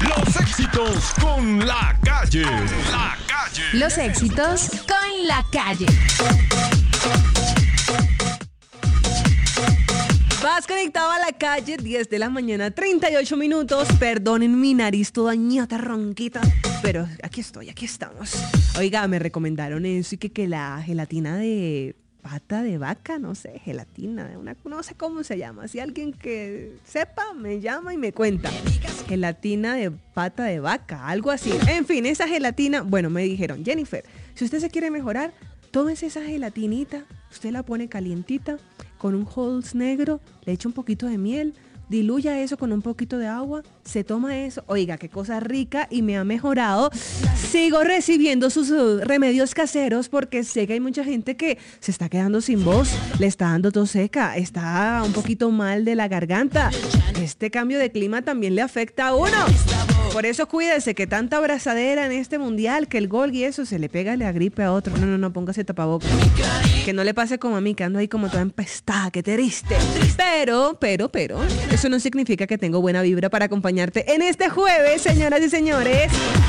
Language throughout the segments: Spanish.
Los éxitos con La Calle. La Calle. Los éxitos con La Calle. Vas conectado a La Calle, 10 de la mañana, 38 minutos. Perdonen mi nariz toda ñata, ronquita, pero aquí estoy, aquí estamos. Oiga, me recomendaron eso y que la gelatina de pata de vaca, no sé, gelatina de una, no sé cómo se llama. Si alguien que sepa me llama y me cuenta. Gelatina de pata de vaca, algo así. En fin, esa gelatina, bueno, me dijeron, Jennifer, si usted se quiere mejorar, tómese esa gelatinita, usted la pone calientita con un Halls negro, le echa un poquito de miel, diluya eso con un poquito de agua, se toma eso, oiga, qué cosa rica y me ha mejorado. Sigo recibiendo sus remedios caseros porque sé que hay mucha gente que se está quedando sin voz, le está dando tos seca, está un poquito mal de la garganta. Este cambio de clima también le afecta a uno. Por eso cuídese que tanta abrazadera en este mundial, que el gol y eso se le pega la gripe a otro. No, póngase tapabocas. Que no le pase como a mí, que ando ahí como toda empestada, que triste. Pero, eso no significa que tengo buena vibra para acompañarte en este jueves, señoras y señores.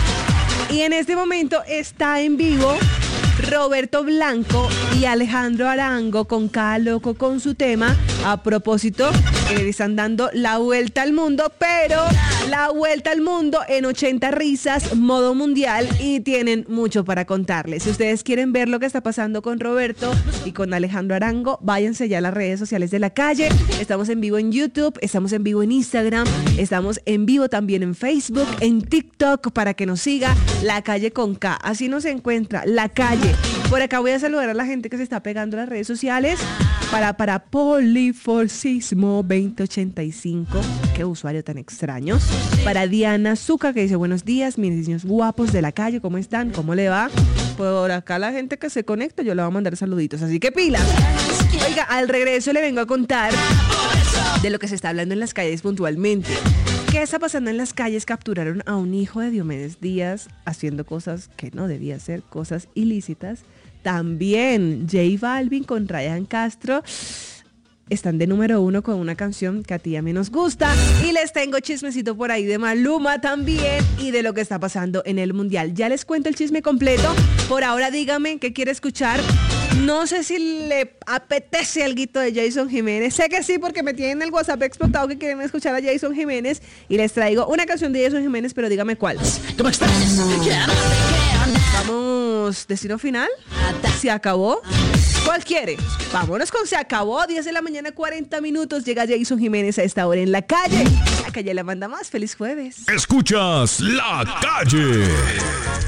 Y en este momento está en vivo Roberto Blanco y Alejandro Arango con Cada Loco con su tema. A propósito, le están dando la vuelta al mundo, pero la vuelta al mundo en 80 risas, modo mundial, y tienen mucho para contarles. Si ustedes quieren ver lo que está pasando con Roberto y con Alejandro Arango, váyanse ya a las redes sociales de La Calle. Estamos en vivo en YouTube, estamos en vivo en Instagram, estamos en vivo también en Facebook, en TikTok, para que nos siga La Calle con K. Así nos encuentra La Calle. Por acá voy a saludar a la gente que se está pegando a las redes sociales. Para Poliforcismo 2085, qué usuario tan extraño. Para Diana Zuca, que dice buenos días, mis niños guapos de La Calle, ¿cómo están? ¿Cómo le va? Por acá la gente que se conecta, yo le voy a mandar saluditos, así que pilas. Oiga, al regreso le vengo a contar de lo que se está hablando en las calles puntualmente. ¿Qué está pasando en las calles? Capturaron a un hijo de Diomedes Díaz haciendo cosas que no debía hacer, cosas ilícitas. También J Balvin con Ryan Castro están de número 1 con una canción que a ti a mí nos gusta. Y les tengo chismecito por ahí de Maluma también y de lo que está pasando en el mundial. Ya les cuento el chisme completo. Por ahora dígame qué quiere escuchar. No sé si le apetece alguito de Jason Jiménez. Sé que sí, porque me tienen el WhatsApp explotado que quieren escuchar a Jason Jiménez. Y les traigo una canción de Jason Jiménez, pero dígame cuál. ¿Cómo estás? Vamos, destino final. ¿Se acabó? ¿Cuál quiere? Vámonos con Se Acabó. 10 de la mañana, 40 minutos. Llega Jason Jiménez a esta hora en La Calle. La Calle la manda más. Feliz jueves. Escuchas La Calle.